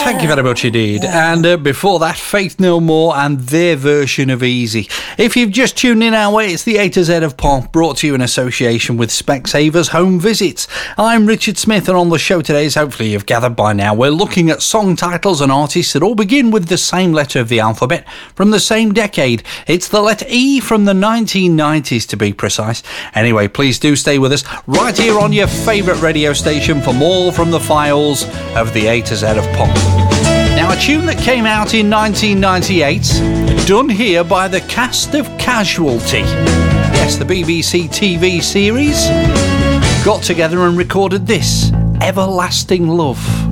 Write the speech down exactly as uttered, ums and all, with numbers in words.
Thank you very much indeed. And uh, before that, Faith No More and their version of Easy. If you've just tuned in our way, it's the A to Z of Pop, brought to you in association with Specsavers Home Visits. I'm Richard Smith, and on the show today, as hopefully you've gathered by now, we're looking at song titles and artists that all begin with the same letter of the alphabet from the same decade. It's the letter E from the nineteen nineties, to be precise. Anyway, please do stay with us right here on your favourite radio station for more from the files of the A to Z of Pop. Now, a tune that came out in nineteen ninety-eight, done here by the cast of Casualty. Yes, the B B C T V series got together and recorded this, Everlasting Love.